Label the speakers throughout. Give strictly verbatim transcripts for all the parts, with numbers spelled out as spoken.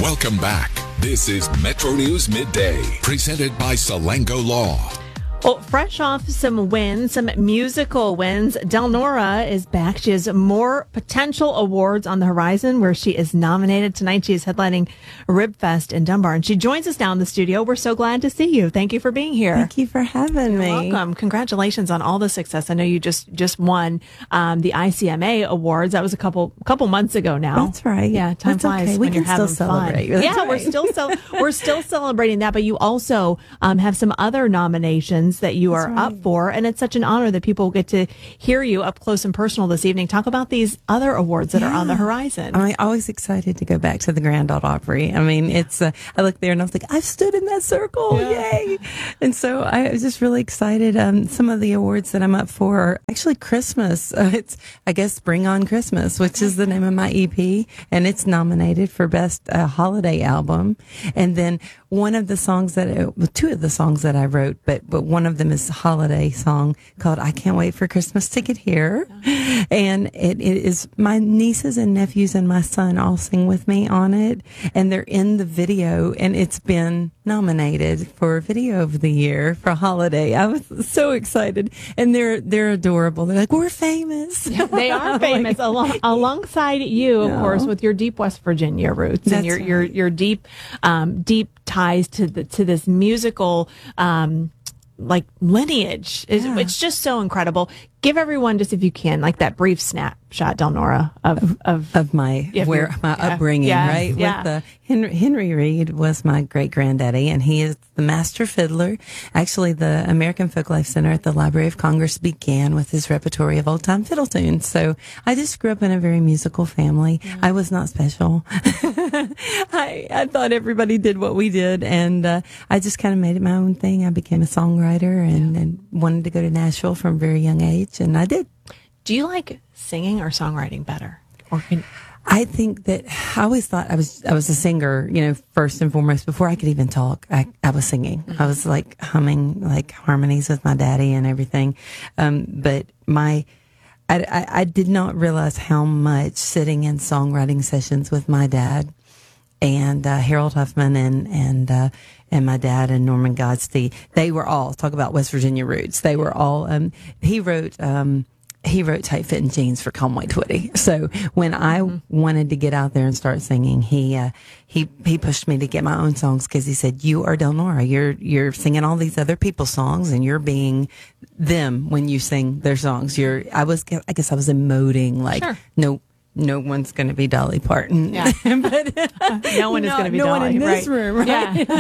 Speaker 1: Welcome back. This is Metro News Midday, presented by Salango Law.
Speaker 2: Well, fresh off some wins, some musical wins, Delnora is back. She has more potential awards on the horizon where she is nominated. Tonight she is headlining Ribfest in Dunbar. And she joins us now in the studio. We're so glad to see you. Thank you for being here.
Speaker 3: Thank you for having
Speaker 2: You're
Speaker 3: me.
Speaker 2: welcome. Congratulations on all the success. I know you just just won um, the I C M A awards. That was a couple couple months ago now.
Speaker 3: That's right.
Speaker 2: Yeah, time
Speaker 3: That's
Speaker 2: flies
Speaker 3: okay.
Speaker 2: when
Speaker 3: We
Speaker 2: you're
Speaker 3: can
Speaker 2: having
Speaker 3: still
Speaker 2: fun.
Speaker 3: celebrate. That's
Speaker 2: yeah,
Speaker 3: right.
Speaker 2: we're still ce- we're still celebrating that. But you also um, have some other nominations that you
Speaker 3: That's
Speaker 2: are
Speaker 3: right.
Speaker 2: up for, and it's such an honor that people get to hear you up close and personal this evening. Talk about these other awards that
Speaker 3: Yeah.
Speaker 2: are on the horizon.
Speaker 3: I'm always excited to go back to the Grand Ole Opry. I mean, it's, uh, I look there and I was like, I've stood in that circle.
Speaker 2: Yeah.
Speaker 3: Yay. And so I was just really excited. Um, some of the awards that I'm up for are actually Christmas. Uh, it's, I guess, Bring On Christmas, which is the name of my E P. And it's nominated for Best uh, Holiday Album. And then one of the songs that, uh, well, two of the songs that I wrote, but, but one of them is a holiday song called I Can't Wait for Christmas to Get Here. And it, it is my nieces and nephews and my son all sing with me on it. And they're in the video, and it's been nominated for Video of the Year for holiday. I was so excited. And they're, they're adorable. They're like, we're famous.
Speaker 2: They are famous along, alongside you, of
Speaker 3: Yeah.
Speaker 2: course, with your deep West Virginia roots
Speaker 3: That's
Speaker 2: and your, your,
Speaker 3: right.
Speaker 2: your deep, um, deep ties to the, to this musical, um, like lineage. It's,
Speaker 3: Yeah.
Speaker 2: it's just so incredible. Give everyone, just if you can, like that brief snapshot, Delnora, of, of,
Speaker 3: Of my
Speaker 2: If
Speaker 3: where
Speaker 2: you're-
Speaker 3: my
Speaker 2: yeah.
Speaker 3: upbringing,
Speaker 2: Yeah.
Speaker 3: right?
Speaker 2: Yeah.
Speaker 3: With the Henry, Henry Reed was my great granddaddy, and he is the master fiddler. Actually, the American Folklife Center at the Library of Congress began with his repertory of old time fiddle tunes. So I just grew up in a very musical family. I was not special. I I thought everybody did what we did, and uh, I just kind of made it my own thing. I became a songwriter and, and wanted to go to Nashville from a very young age, and I did.
Speaker 2: do you like singing or songwriting better? Or can,
Speaker 3: I think that I always thought I was I was a singer, you know, first and foremost. Before I could even talk, I, I was singing. Mm-hmm. I was like humming like harmonies with my daddy and everything. Um, but my I, I, I did not realize how much sitting in songwriting sessions with my dad and uh, Harold Huffman and and uh, and my dad and Norman Godstee. They were all talk about West Virginia roots. They were all. Um, he wrote. Um, He wrote Tight Fitting Jeans for Conway Twitty. So when I mm-hmm. wanted to get out there and start singing, he uh, he he pushed me to get my own songs because he said, "You are Delnora. You're you're singing all these other people's songs, and you're being them when you sing their songs. You're." I was I guess I was emoting like
Speaker 2: Sure.
Speaker 3: no. No one's going to be Dolly Parton.
Speaker 2: Yeah.
Speaker 3: but
Speaker 2: no one is going to be
Speaker 3: no
Speaker 2: Dolly.
Speaker 3: one in this
Speaker 2: right.
Speaker 3: room, right?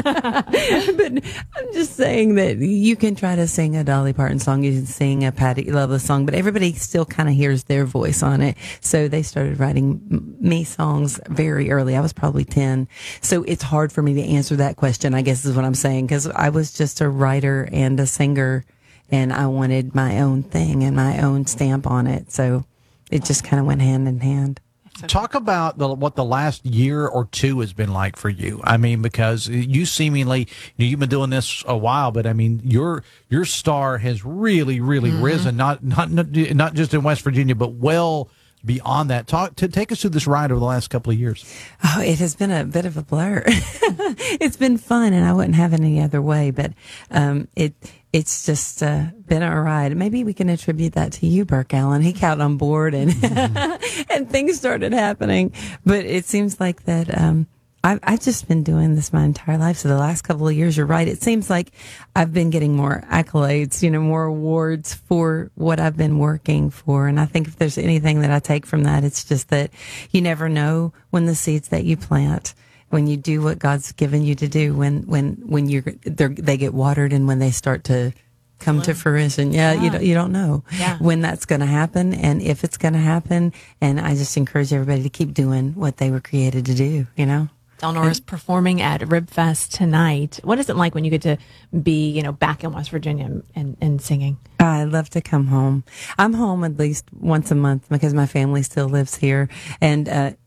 Speaker 2: Yeah.
Speaker 3: But I'm just saying that you can try to sing a Dolly Parton song, you can sing a Patti Loveless song, but everybody still kind of hears their voice on it. So they started writing m- me songs very early. I was probably ten. So it's hard for me to answer that question, I guess is what I'm saying, because I was just a writer and a singer, and I wanted my own thing and my own stamp on it. So it just kind of went hand in hand.
Speaker 4: Talk about the, what the last year or two has been like for you. I mean, because you seemingly, you know, you've been doing this a while, but I mean, your your star has really, really mm-hmm. risen. Not not not just in West Virginia, but well beyond that. Talk to take us through this ride over the last couple of years.
Speaker 3: Oh, it has been a bit of a blur. It's been fun, and I wouldn't have it any other way. But um, it it's just uh, been a ride. Maybe we can attribute that to you, Burke Allen. He got on board, and and things started happening. But it seems like that. Um, I've, I've just been doing this my entire life. So the last couple of years, you're right. It seems like I've been getting more accolades, you know, more awards for what I've been working for. And I think if there's anything that I take from that, it's just that you never know when the seeds that you plant, when you do what God's given you to do, when, when, when you're, they get watered and when they start to come to fruition. Yeah, yeah. You don't, you don't know
Speaker 2: yeah.
Speaker 3: when that's going to happen and if it's going to happen. And I just encourage everybody to keep doing what they were created to do, you know?
Speaker 2: Delnora's performing at Ribfest tonight. What is it like when you get to be, you know, back in West Virginia and, and singing?
Speaker 3: I love to come home. I'm home at least once a month because my family still lives here. And uh,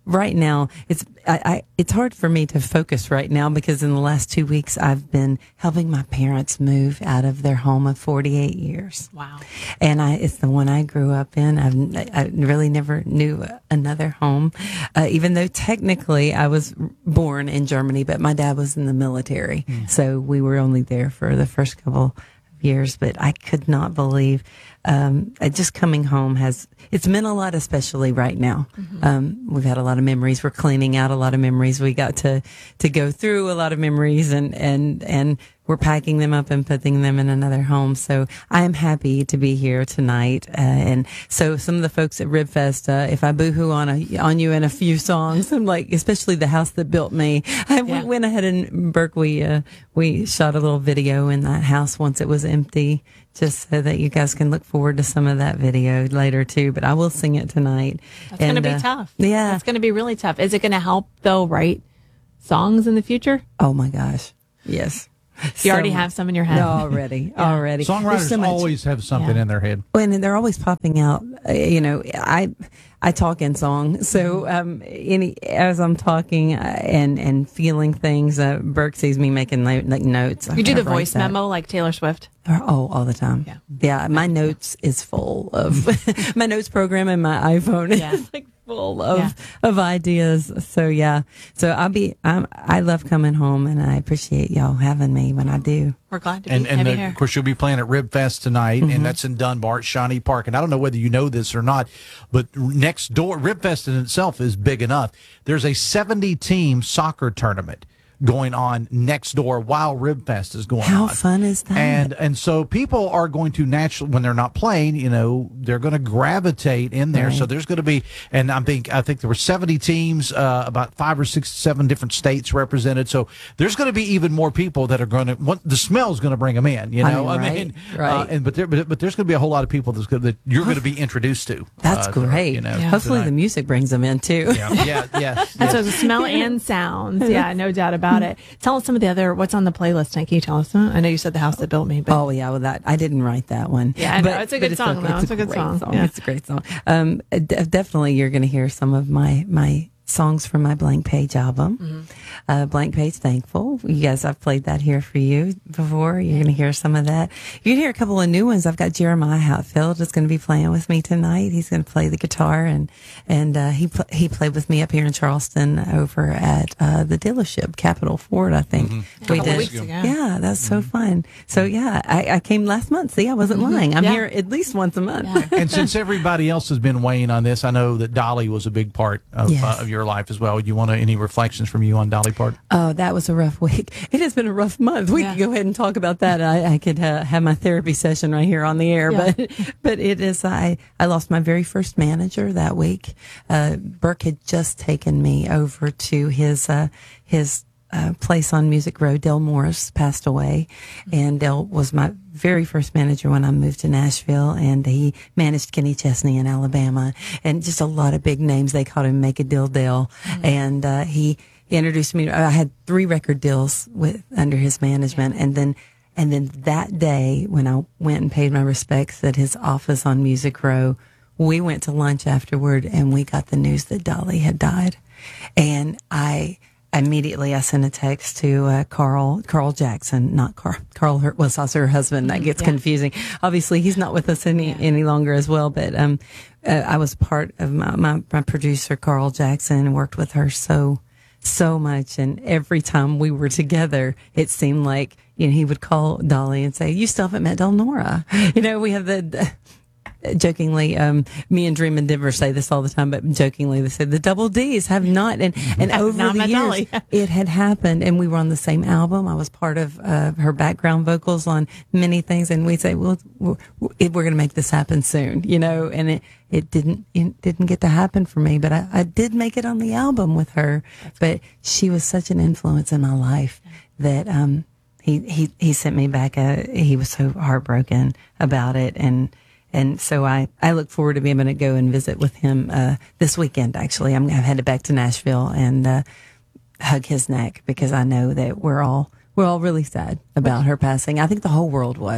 Speaker 3: right now, it's I, I it's hard for me to focus right now because in the last two weeks I've been helping my parents move out of their home of forty-eight years.
Speaker 2: Wow.
Speaker 3: And I it's the one I grew up in. I've I really never knew another home, uh, even though technically I was born in Germany, but my dad was in the military, mm. so we were only there for the first couple of years. But I could not believe. Um, just coming home has, it's meant a lot, especially right now. Mm-hmm. Um, we've had a lot of memories. We're cleaning out a lot of memories. We got to, to go through a lot of memories and, and, and we're packing them up and putting them in another home. So I am happy to be here tonight. Uh, and so some of the folks at RibFest, uh, if I boohoo on a, on you in a few songs, I'm like, especially The House That Built Me. I yeah. went ahead and Burke, we, uh, we shot a little video in that house once it was empty, just so that you guys can look forward to some of that video later too. But I will sing it tonight.
Speaker 2: That's going to be uh, tough.
Speaker 3: Yeah.
Speaker 2: It's going to be really tough. Is it going to help though write songs in the future?
Speaker 3: Oh my gosh. Yes.
Speaker 2: You
Speaker 3: so
Speaker 2: already have some in your head.
Speaker 3: No, already, yeah. already.
Speaker 4: Songwriters so always have something yeah. in their head.
Speaker 3: And they're always popping out. Uh, you know, I I talk in song, so um, any as I'm talking uh, and and feeling things, uh, Burke sees me making like notes.
Speaker 2: You do the voice that. memo like Taylor Swift.
Speaker 3: Oh, all the time. Yeah, yeah. My notes is full of my notes program and my iPhone yeah. is like full of yeah. of ideas. So yeah. So I'll be. I'm, I love coming home, and I appreciate y'all having me when I do.
Speaker 2: We're glad to
Speaker 4: and,
Speaker 2: be
Speaker 4: and
Speaker 2: have
Speaker 4: the,
Speaker 2: you here.
Speaker 4: Of course, you'll be playing at RibFest tonight, mm-hmm. and that's in Dunbar, at Shawnee Park. And I don't know whether you know this or not, but next door, RibFest in itself is big enough. There's a seventy-team soccer tournament going on next door while RibFest is going
Speaker 3: How
Speaker 4: on.
Speaker 3: How fun is that?
Speaker 4: And and so people are going to naturally, when they're not playing, you know, they're going to gravitate in there. Right. So there's going to be, and I think I think there were seventy teams, uh, about five or six, seven different states represented. So there's going to be even more people that are going to. What, the smell is going to bring them in. You know,
Speaker 3: I mean,
Speaker 4: I
Speaker 3: right,
Speaker 4: mean,
Speaker 3: right.
Speaker 4: Uh, and but there, but, but there's going to be a whole lot of people that's gonna, that you're going to be introduced to.
Speaker 3: That's
Speaker 4: uh,
Speaker 3: great.
Speaker 4: You know,
Speaker 3: yeah. Hopefully
Speaker 4: tonight.
Speaker 3: the music brings them in too.
Speaker 4: Yeah, yeah, yeah.
Speaker 2: And so the smell and sounds. Yeah, no doubt about it. Tell us some of the other, what's on the playlist. Can you tell us that? I know you said The House That Built Me. But.
Speaker 3: Oh, yeah. Well, that I didn't write that one.
Speaker 2: Yeah, I know. But, it's a good
Speaker 3: it's
Speaker 2: song,
Speaker 3: a,
Speaker 2: though. It's,
Speaker 3: it's
Speaker 2: a,
Speaker 3: a
Speaker 2: good song.
Speaker 3: song.
Speaker 2: Yeah.
Speaker 3: It's a great song. Um, d- definitely you're going to hear some of my, my songs from my Blank Page album. Mm-hmm. Uh, Blank Page Thankful. You guys, I've played that here for you before. You're going to hear some of that. You're going to hear a couple of new ones. I've got Jeremiah Hatfield is going to be playing with me tonight. He's going to play the guitar and, and, uh, he, pl- he played with me up here in Charleston over at, uh, the dealership, Capitol Ford, I think.
Speaker 2: Mm-hmm.
Speaker 3: We did.
Speaker 2: Weeks ago.
Speaker 3: Yeah, that's mm-hmm. so fun. So yeah, I, I came last month. See, I wasn't mm-hmm. lying. I'm
Speaker 2: yeah.
Speaker 3: here at least once a month.
Speaker 2: Yeah.
Speaker 4: And since everybody else has been weighing on this, I know that Dolly was a big part of,
Speaker 3: yes.
Speaker 4: uh, of your life as well. You want to, any reflections from you on Dolly Parton?
Speaker 3: Oh, that was a rough week. It has been a rough month. We yeah. could go ahead and talk about that. I, I could uh, have my therapy session right here on the air, yeah. but but it is. I I lost my very first manager that week. Uh, Burke had just taken me over to his uh, his. Uh, place on Music Road. Del Morris passed away, and Del was my very first manager when I moved to Nashville, and he managed Kenny Chesney in Alabama, and just a lot of big names. They called him Make a Deal Del, mm-hmm. and uh, he, he introduced me. I had three record deals with under his management, and then and then that day when I went and paid my respects at his office on Music Row, we went to lunch afterward, and we got the news that Dolly had died, and I. Immediately, I sent a text to uh, Carl Carl Jackson, not Carl. Carl her, was also her husband. That gets yeah. confusing. Obviously, he's not with us any yeah. any longer as well. But um, uh, I was part of my, my my producer Carl Jackson and worked with her so so much. And every time we were together, it seemed like you know he would call Dolly and say, "You still haven't met Del Nora." You know, we have the. the jokingly, um, me and Dream and Denver say this all the time, but jokingly they said the double D's have not, and, and over
Speaker 2: not
Speaker 3: the years it had happened, and we were on the same album. I was part of uh, her background vocals on many things, and we'd say, well, we're, we're going to make this happen soon, you know, and it, it didn't, it didn't get to happen for me, but I, I did make it on the album with her. That's but cool. She was such an influence in my life that, um, he, he, he sent me back a, he was so heartbroken about it, and, And so I, I look forward to being able to go and visit with him uh, this weekend, actually. I'm, I've headed back to Nashville and uh, hug his neck because I know that we're all we're all really sad about her passing. I think the whole world was.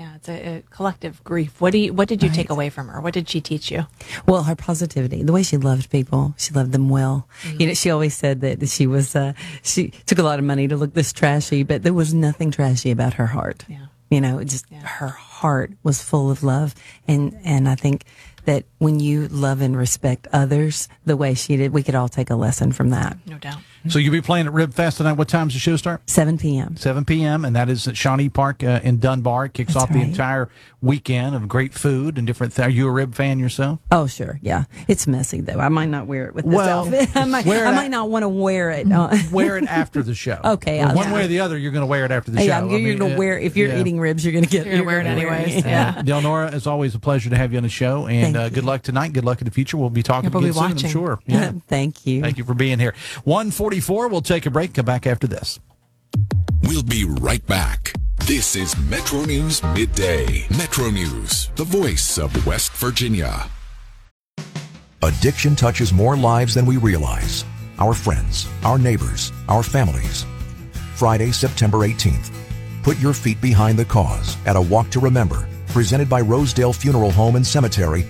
Speaker 2: Yeah, it's a, a collective grief. What do you, what did you right. take away from her? What did she teach you?
Speaker 3: Well, her positivity, the way she loved people, she loved them well. Mm-hmm. You know, she always said that she was, uh, she took a lot of money to look this trashy, but there was nothing trashy about her heart.
Speaker 2: Yeah.
Speaker 3: You know, it just, yeah. her heart was full of love. And, and I think that when you love and respect others the way she did, we could all take a lesson from that.
Speaker 2: No doubt.
Speaker 4: So you'll be playing at Rib Fest tonight. What time does the show start?
Speaker 3: seven p.m.
Speaker 4: seven p.m. And that is at Shawnee Park uh, in Dunbar. It kicks
Speaker 3: That's
Speaker 4: off
Speaker 3: right.
Speaker 4: the entire weekend of great food and different things. Are you a rib fan yourself?
Speaker 3: Oh, sure. Yeah. It's messy, though. I might not wear it with this
Speaker 4: well,
Speaker 3: outfit. I might, I might not want to wear it. Uh,
Speaker 4: wear it after the show.
Speaker 3: Okay.
Speaker 4: Well, one
Speaker 3: yeah.
Speaker 4: way or the other, you're going to wear it after the
Speaker 3: hey,
Speaker 4: show.
Speaker 3: I'm, you're
Speaker 4: I mean,
Speaker 3: going to wear If you're
Speaker 4: yeah.
Speaker 3: eating ribs, you're going to get
Speaker 2: You're going to wear it anyways.
Speaker 3: It.
Speaker 2: Yeah.
Speaker 4: Uh, Delnora, it's always a pleasure to have you on the show. And uh, good luck tonight. Good luck in the future. We'll be talking
Speaker 2: yeah, we'll
Speaker 4: again
Speaker 2: be
Speaker 4: soon,
Speaker 2: watching.
Speaker 4: I'm sure. Yeah.
Speaker 3: Thank you.
Speaker 4: Thank you for being here. one forty-four. We'll take a break. Come back after this.
Speaker 1: We'll be right back. This is Metro News Midday. Metro News, the voice of West Virginia.
Speaker 5: Addiction touches more lives than we realize. Our friends, our neighbors, our families. Friday, September eighteenth. Put your feet behind the cause at a Walk to Remember, presented by Rosedale Funeral Home and Cemetery